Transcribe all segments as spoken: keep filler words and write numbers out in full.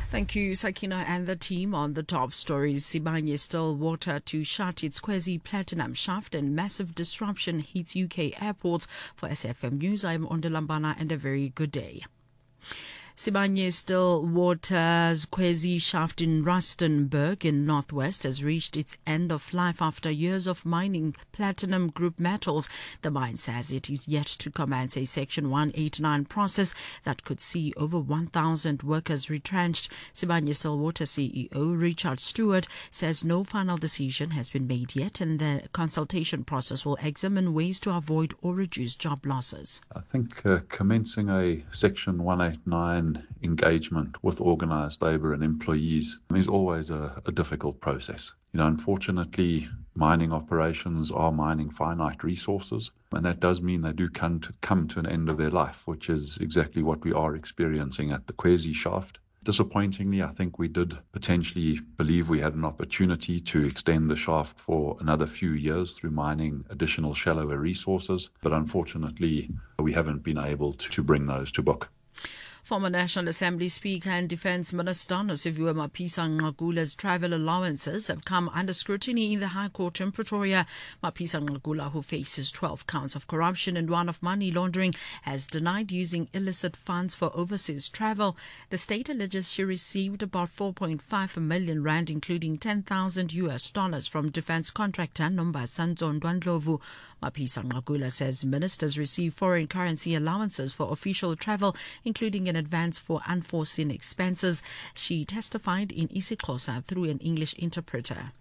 Thank you, Sakina and the team. On the top stories, Sibanye Stillwater to shut its Kwezi Platinum shaft and massive disruption hits U K airports. For S F M News, I'm Ondalambana and a very good day. Sibanye Stillwater's Kwezi shaft in Rustenburg in northwest has reached its end of life after years of mining platinum group metals. The mine says it is yet to commence a Section one eighty-nine process that could see over one thousand workers retrenched. Sibanye Stillwater C E O Richard Stewart says no final decision has been made yet, and the consultation process will examine ways to avoid or reduce job losses. I think uh, commencing a Section one eighty-nine engagement with organised labour and employees is always a, a difficult process. You know, unfortunately, mining operations are mining finite resources, and that does mean they do come to, come to an end of their life, which is exactly what we are experiencing at the Kwezi shaft. Disappointingly, I think we did potentially believe we had an opportunity to extend the shaft for another few years through mining additional shallower resources, but unfortunately, we haven't been able to, to bring those to book. Former National Assembly Speaker and Defence Minister Nosiviwe Mapisa-Nqagula's travel allowances have come under scrutiny in the High Court in Pretoria. Mapisa-Nqagula, who faces twelve counts of corruption and one of money laundering, has denied using illicit funds for overseas travel. The state alleges she received about four point five million rand, including ten thousand U S dollars from defence contractor Nombasa Ndlovu. Mapisa-Nqagula says ministers receive foreign currency allowances for official travel, including in advance for unforeseen expenses. She testified in isiXhosa through an English interpreter.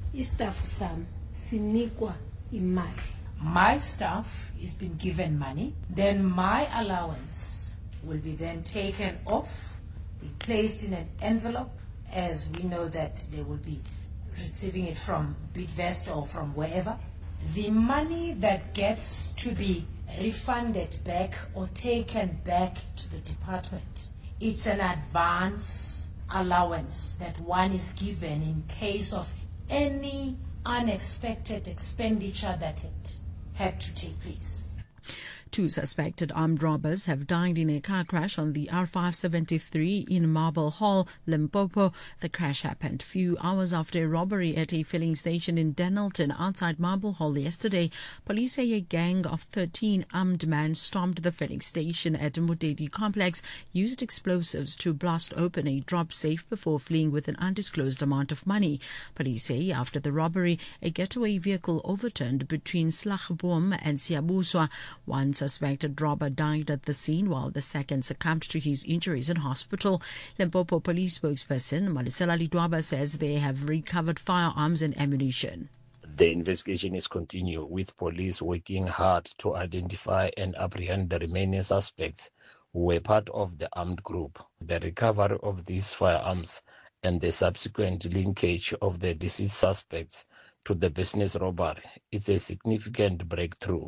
My staff is been given money, then my allowance will be then taken off, be placed in an envelope, as we know that they will be receiving it from Bidvest or from wherever. The money that gets to be refunded back or taken back to the department, it's an advance allowance that one is given in case of any unexpected expenditure that had, had to take place. Two suspected armed robbers have died in a car crash on the R five seventy-three in Marble Hall, Limpopo. The crash happened few hours after a robbery at a filling station in Denelton outside Marble Hall yesterday. Police say a gang of thirteen armed men stormed the filling station at Mudedi complex, used explosives to blast open a drop safe before fleeing with an undisclosed amount of money. Police say after the robbery, a getaway vehicle overturned between Slagboom and Siabuswa. One suspected robber died at the scene, while the second succumbed to his injuries in hospital. Limpopo police spokesperson Malisela Lidwaba says they have recovered firearms and ammunition. The investigation is continuing, with police working hard to identify and apprehend the remaining suspects who were part of the armed group. The recovery of these firearms and the subsequent linkage of the deceased suspects to the business robbery is a significant breakthrough.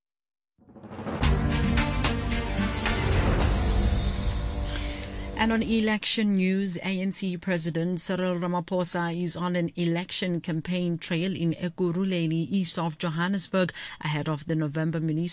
And on election news, A N C President Cyril Ramaphosa is on an election campaign trail in Ekurhuleni, east of Johannesburg, ahead of the November municipal